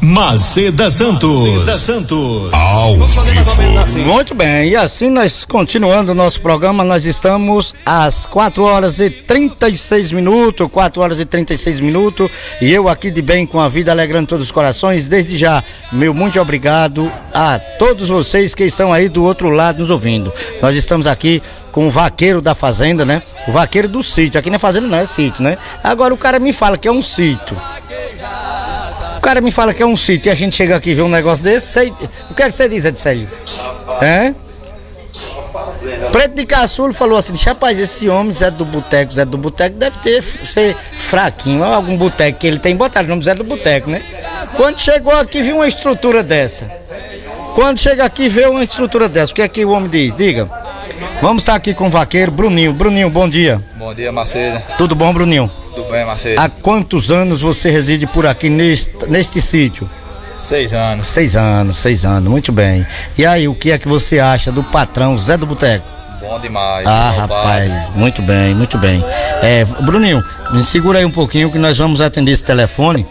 Maceda Santos. Ao vivo. Muito bem, e assim nós continuando o nosso programa, nós estamos às 4h36, 4h36, e eu aqui de bem com a vida, alegrando todos os corações. Desde já, meu muito obrigado a todos vocês que estão aí do outro lado nos ouvindo. Nós estamos aqui com o vaqueiro da fazenda, né? O vaqueiro do sítio. Aqui não é fazenda, não, é sítio, né? Agora o cara me fala que é um sítio. O cara me fala que é um sítio e a gente chega aqui e vê um negócio desse. O que é que você diz, Edicélio? É? Preto de Caçulo falou assim: rapaz, esse homem Zé do Boteco deve ser fraquinho. Algum boteco que ele tem, botaram o nome Zé do Boteco, né? Quando chegou aqui, viu uma estrutura dessa. O que é que o homem diz? Diga. Vamos estar aqui com o vaqueiro Bruninho. Bruninho, bom dia. Bom dia, Maceda. Tudo bom, Bruninho? Tudo bem, Maceda. Há quantos anos você reside por aqui neste sítio? 6 anos. 6 anos, muito bem. E aí, o que é que você acha do patrão Zé do Boteco? Bom demais. Rapaz, muito bem. Bruninho, me segura aí um pouquinho que nós vamos atender esse telefone.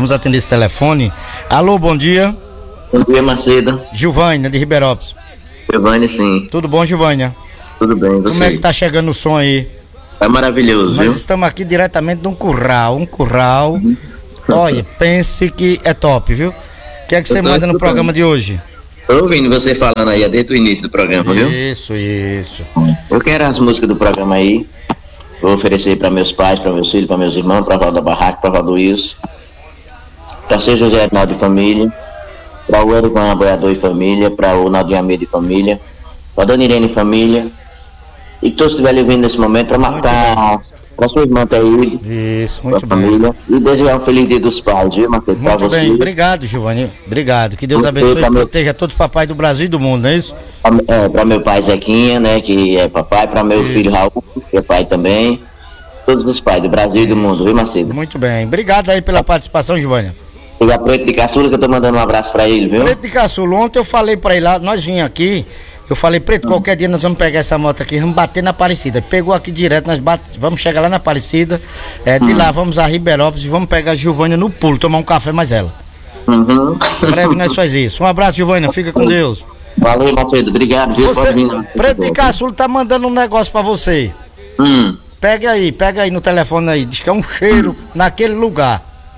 Alô, bom dia. Bom dia, Maceda. Gilvânia, de Ribeirópolis. Gilvânia, sim. Tudo bom, Gilvânia? Tudo bem, você? Como é que tá chegando o som aí? Tá maravilhoso, Nós viu? estamos aqui diretamente de um curral. Olha, pense que é top, viu? O que é que você manda no programa de hoje? Tô ouvindo você falando aí desde o início do programa, viu? Isso. Eu quero as músicas do programa aí. Vou oferecer para meus pais, para meus filhos, para meus irmãos, para Valda Barraco, para Valdo Wilson, para seu José Arnaldo e família, para o Erivan Aboiador e família, para o Naldinho Almeida e família, para Dona Irene e família, e que todos estiverem ouvindo nesse momento, para sua irmã Taíde. Isso, muito bem. Família, e desejar um feliz dia dos pais, viu, Marcelo? Para Muito você. bem, obrigado, Giovanni. Obrigado. Que Deus abençoe e proteja todos os papais do Brasil e do mundo, não é isso? Para meu pai Zequinha, né, que é papai, para meu filho Raul, que é pai também. Todos os pais do Brasil e do mundo, viu, Macedo? Muito bem. Obrigado aí pela participação, Giovanni. E a Preto de Caçula, que eu tô mandando um abraço para ele, viu? Preto de Caçula, ontem eu falei para ele lá, nós vimos aqui. Eu falei, Preto, qualquer dia nós vamos pegar essa moto aqui, vamos bater na Aparecida. Pegou aqui direto, vamos chegar lá na Aparecida, de lá vamos a Ribeirópolis e vamos pegar a Gilvânia no pulo, tomar um café mais ela. Em breve nós faz isso. Um abraço, Gilvânia, fica com Deus. Valeu, Macedo, obrigado, viu? Pode vir, Preto de Caçula tá mandando um negócio para você. Pega aí no telefone aí, diz que é um cheiro naquele lugar.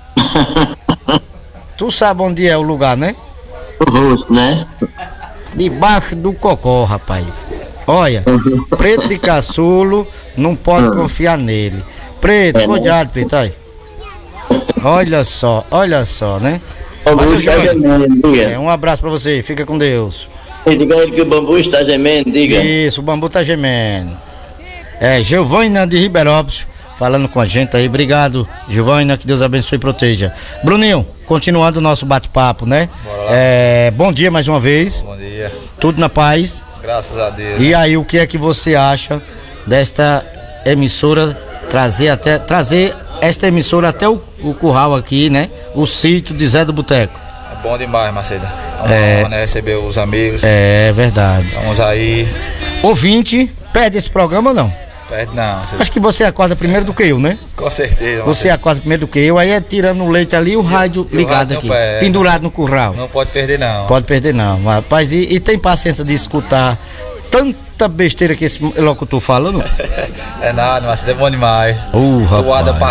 Tu sabe onde é o lugar, né? O rosto, né? Debaixo do cocó, rapaz. Olha, Preto de Caçulo, não pode confiar nele. Preto, cuidado, Preto, aí. Olha só, né? Bambu está gemendo, diga. Um abraço pra você, fica com Deus. Diga ele que o bambu está gemendo, diga. Isso, o bambu tá gemendo. Giovânia de Ribeirópolis, falando com a gente aí. Obrigado, Giovânia, que Deus abençoe e proteja. Bruninho, continuando o nosso bate-papo, né? Bom dia mais uma vez. Bom dia. Tudo na paz. Graças a Deus. E aí, o que é que você acha desta emissora trazer esta emissora até o curral aqui, né? O sítio de Zé do Boteco. É bom demais, Maceda. É uma honra, né, receber os amigos. É verdade. Vamos aí. Ouvinte, perde esse programa ou não? Perde não. Maceda. Acho que você acorda primeiro do que eu, né? Com certeza. Você acorda primeiro do que eu, aí é tirando o leite ali e o rádio ligado aqui, pendurado no curral. Não pode perder não. Pode perder não, rapaz, e tem paciência de escutar tanta besteira que esse locutor fala, não? É nada, mas é bom demais. Rapaz. Toada pra